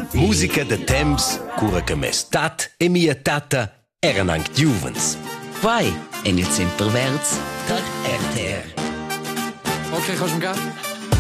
Musica de temps, cura che mes tat e mia tata eran anche giuvens. Vai, en il semperverz, der RTR. Okay, kannst du gehen?